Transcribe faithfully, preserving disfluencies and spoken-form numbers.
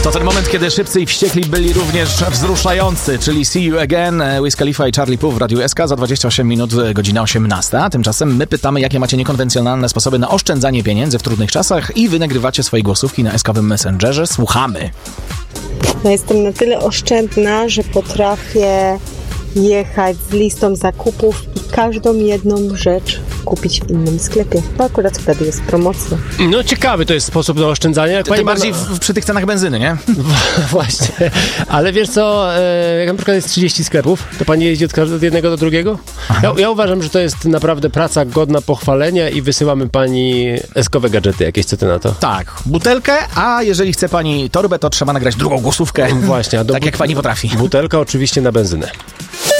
To ten moment, kiedy Szybcy i Wściekli byli również wzruszający, czyli See You Again, Wiz Khalifa i Charlie Puth w Radiu S K za dwadzieścia osiem minut, godzina osiemnasta. Tymczasem my pytamy, jakie macie niekonwencjonalne sposoby na oszczędzanie pieniędzy w trudnych czasach i wy nagrywacie swoje głosówki na S K-owym Messengerze. Słuchamy. No jestem na tyle oszczędna, że potrafię jechać z listą zakupów i każdą jedną rzecz kupić w innym sklepie, bo akurat wtedy jest promocja. No ciekawy to jest sposób na oszczędzanie. Jak Tym pani bardziej ma... w, przy tych cenach benzyny, nie? Właśnie. Ale wiesz co, e, jak na przykład jest trzydzieści sklepów, to pani jeździ od, od jednego do drugiego? Ja, ja uważam, że to jest naprawdę praca godna pochwalenia i wysyłamy pani eskowe gadżety jakieś, co ty na to? Tak, butelkę, a jeżeli chce pani torbę, to trzeba nagrać drugą głosówkę. Właśnie. A do tak but- jak pani potrafi. Butelka oczywiście na benzynę.